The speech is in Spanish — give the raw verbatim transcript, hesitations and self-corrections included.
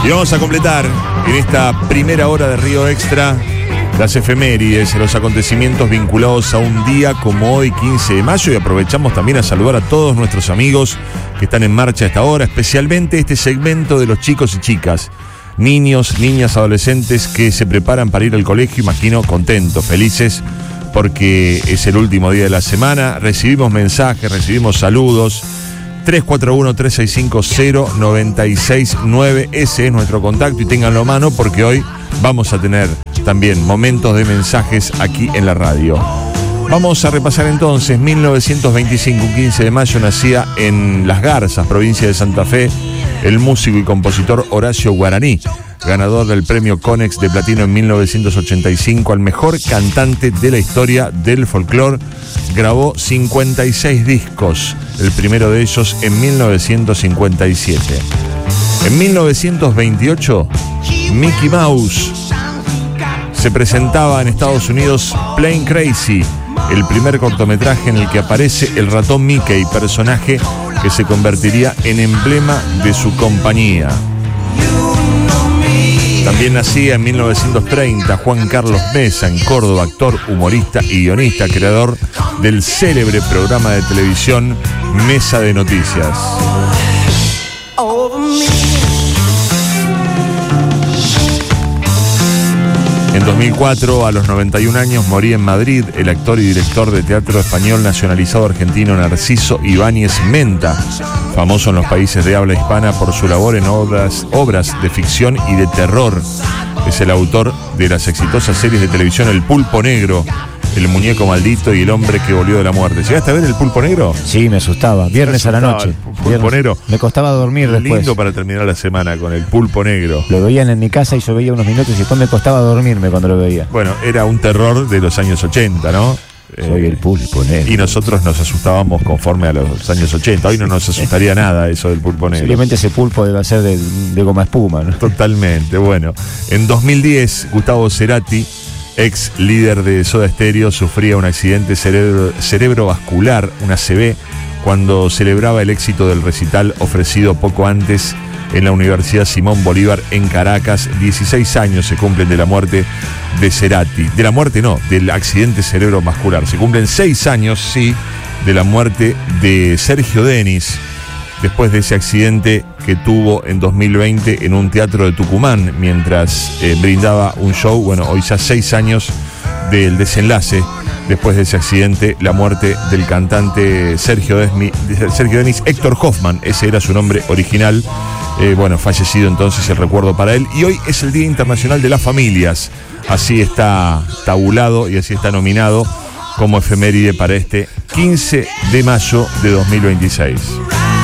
Y vamos a completar en esta primera hora de Río Extra las efemérides, los acontecimientos vinculados a un día como hoy, quince de mayo, y aprovechamos también a saludar a todos nuestros amigos que están en marcha a esta hora, especialmente este segmento de los chicos y chicas, niños, niñas, adolescentes que se preparan para ir al colegio, imagino, contentos, felices, porque es el último día de la semana. Recibimos mensajes, recibimos saludos. Tres cuatro uno, tres seis cinco, cero nueve seis nueve, ese es nuestro contacto y ténganlo a mano porque hoy vamos a tener también momentos de mensajes aquí en la radio. Vamos a repasar entonces. Mil novecientos veinticinco, un quince de mayo, nacía en Las Garzas, provincia de Santa Fe, el músico y compositor Horacio Guaraní, ganador del premio Conex de Platino en mil novecientos ochenta y cinco al mejor cantante de la historia del folclore. Grabó cincuenta y seis discos, el primero de ellos en mil novecientos cincuenta y siete. En mil novecientos veintiocho, Mickey Mouse se presentaba en Estados Unidos Plain Crazy, el primer cortometraje en el que aparece el ratón Mickey, personaje que se convertiría en emblema de su compañía. También nacía en mil novecientos treinta Juan Carlos Mesa, en Córdoba, actor, humorista y guionista, creador del célebre programa de televisión Mesa de Noticias. En dos mil cuatro, a los noventa y un años, moría en Madrid el actor y director de teatro español nacionalizado argentino Narciso Ibáñez Menta, famoso en los países de habla hispana por su labor en obras, obras de ficción y de terror. Es el autor de las exitosas series de televisión El Pulpo Negro, El Muñeco Maldito y El Hombre que Volvió de la Muerte. ¿Llegaste a ver El Pulpo Negro? Sí, me asustaba. Viernes a la noche. Pulpo Negro. Me costaba dormir después. Lindo para terminar la semana con El Pulpo Negro. Lo veían en mi casa y yo veía unos minutos y después me costaba dormirme cuando lo veía. Bueno, era un terror de los años ochenta, ¿no? Soy eh, el Pulpo Negro. Y nosotros nos asustábamos conforme a los años ochenta. Hoy no nos asustaría nada eso del Pulpo Negro. Simplemente ese pulpo debe ser de, de goma espuma, ¿no? Totalmente, bueno. En dos mil diez, Gustavo Cerati, ex líder de Soda Stereo, sufría un accidente cerebro, cerebrovascular, una C V, cuando celebraba el éxito del recital ofrecido poco antes en la Universidad Simón Bolívar en Caracas. dieciséis años se cumplen de la muerte de Cerati. De la muerte no, del accidente cerebrovascular. Se cumplen seis años, sí, de la muerte de Sergio Denis, después de ese accidente que tuvo en dos mil veinte en un teatro de Tucumán, mientras eh, brindaba un show. Bueno, hoy ya seis años del desenlace, después de ese accidente, la muerte del cantante Sergio, Desmi, Sergio Denis. Héctor Hoffman, ese era su nombre original. Eh, bueno, fallecido entonces, el recuerdo para él. Y hoy es el Día Internacional de las Familias. Así está tabulado y así está nominado como efeméride para este quince de mayo de dos mil veintiséis.